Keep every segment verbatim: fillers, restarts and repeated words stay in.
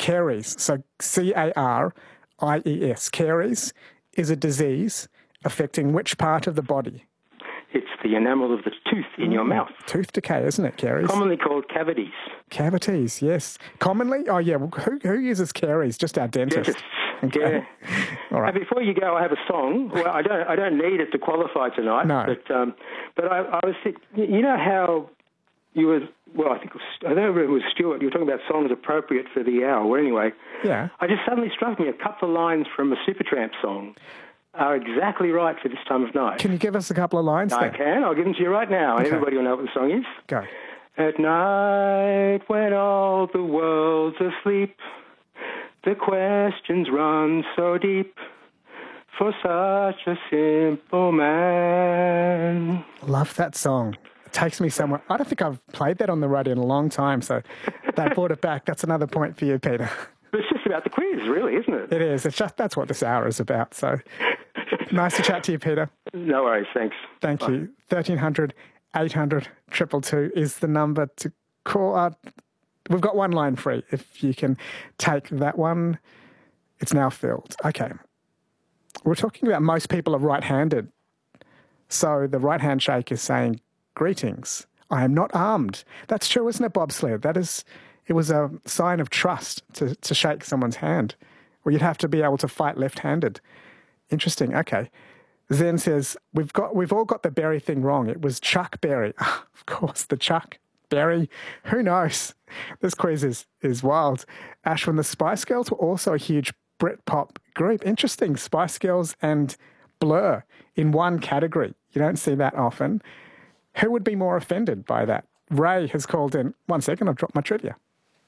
caries. So C A R I E S. Caries is a disease affecting which part of the body? It's the enamel of the tooth in mm. your mouth. Tooth decay, isn't it, caries? Commonly called cavities. Cavities, yes. Commonly? Oh, yeah. Well, who, who uses caries? Just our dentist. Dentists. Okay. Yeah. All right. And before you go, I have a song. Well, I don't. I don't need it to qualify tonight. No. But um, but I, I was. You know how you was. Well, I think it was, I don't know if it was Stuart. You were talking about songs appropriate for the hour. Well, anyway. Yeah. I just suddenly struck me a couple of lines from a Supertramp song are exactly right for this time of night. Can you give us a couple of lines? I then? can. I'll give them to you right now, and okay. everybody will know what the song is. Go. At night, when all the world's asleep, the questions run so deep for such a simple man. Love that song. It takes me somewhere. I don't think I've played that on the radio in a long time, so that brought it back. That's another point for you, Peter. It's just about the quiz, really, isn't it? It is. It's just that's what this hour is about. So nice to chat to you, Peter. No worries. Thanks. Thank Bye. you. thirteen hundred, eight hundred, two two two is the number to call out. We've got one line free. If you can take that one, it's now filled. Okay. We're talking about most people are right-handed. So the right handshake is saying, greetings, I am not armed. That's true, isn't it, bobsled? That is, it was a sign of trust to, to shake someone's hand. Well, you'd have to be able to fight left-handed. Interesting, okay. Zen says, we've got, we've all got the berry thing wrong. It was Chuck Berry. Of course, the Chuck Berry. Who knows? This quiz is, is wild. Ashwin, the Spice Girls were also a huge Britpop group. Interesting. Spice Girls and Blur in one category. You don't see that often. Who would be more offended by that? Ray has called in. One second, I've dropped my trivia.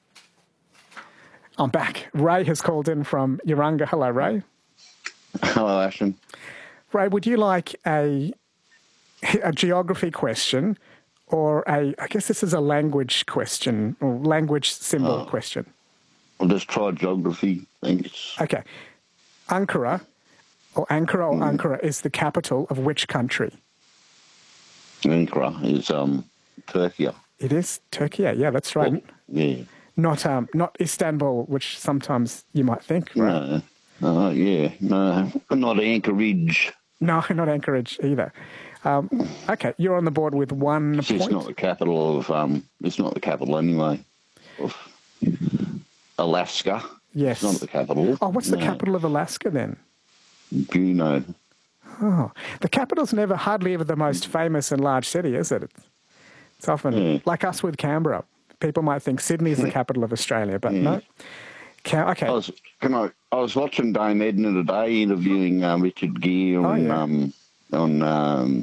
I'm back. Ray has called in from Urunga. Hello, Ray. Hello, Ashton. Ray, would you like a a geography question or a, I guess this is a language question, or language symbol oh, question? I'll just try geography. Thanks. Okay. Ankara, or Ankara or mm. Ankara is the capital of which country? Ankara is um, Turkey. It is Turkey, yeah, that's right. Well, yeah. Not um, not Istanbul, which sometimes you might think, right? No, uh, yeah, no, not Anchorage. No, not Anchorage either. Um, okay, you're on the board with one it's point. It's not the capital of, um, it's not the capital anyway, of Alaska. Yes. It's not the capital. Oh, what's no. the capital of Alaska then? Juneau. Oh, the capital's never, hardly ever the most famous and large city, is it? It's, it's often, yeah. like us with Canberra. People might think Sydney's the capital of Australia, but yeah. no. Can, okay. I was, can I, I was watching Dame Edna today interviewing uh, Richard Gere on, oh, yeah. um, on um,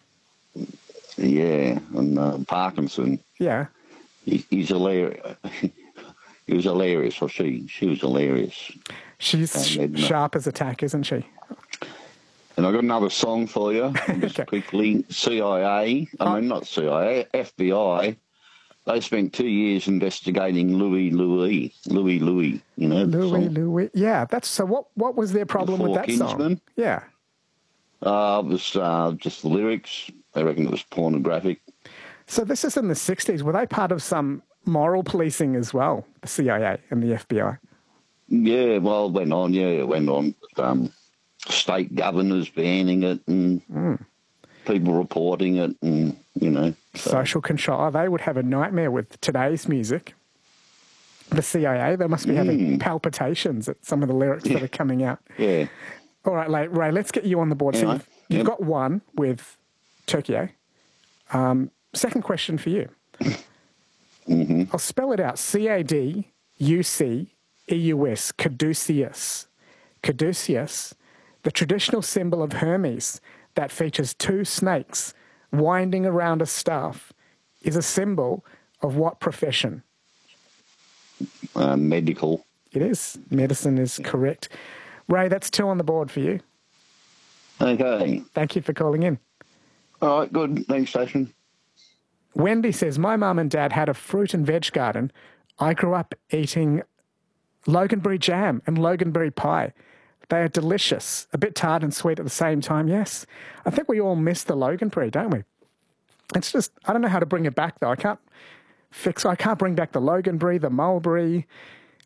yeah, on uh, Parkinson. Yeah. He, he's hilarious. He was hilarious, or she. She was hilarious. She's sh- sharp as a tack, isn't she? And I got another song for you, just okay. quickly. C I A, I oh. mean, not C I A, F B I. They spent two years investigating Louis Louis, Louis Louis, you know. Louis Louis, yeah. That's so. What what was their problem the with that Kingsmen. song? Yeah. Uh, it was uh, just the lyrics. They reckon it was pornographic. So this is in the sixties. Were they part of some moral policing as well, the C I A and the F B I? Yeah, well, it went on, yeah, it went on. Um, state governors banning it and mm. people reporting it and, you know. So. Social control. Oh, they would have a nightmare with today's music. The C I A, they must be mm. having palpitations at some of the lyrics yeah. that are coming out. Yeah. All right, Ray, let's get you on the board. Anyway, so you've, you've yep. got one with Turkey. Um, second question for you. Mm-hmm. I'll spell it out. C A D U C E U S, caduceus. Caduceus, the traditional symbol of Hermes that features two snakes winding around a staff, is a symbol of what profession? Uh, medical. It is. Medicine is correct. Ray, that's two on the board for you. Okay. Thank you for calling in. All right, good. Thanks, Station. Wendy says, my mum and dad had a fruit and veg garden. I grew up eating Loganberry jam and Loganberry pie. They are delicious, a bit tart and sweet at the same time, yes. I think we all miss the Loganberry, don't we? It's just, I don't know how to bring it back, though. I can't fix, I can't bring back the Loganberry, the mulberry.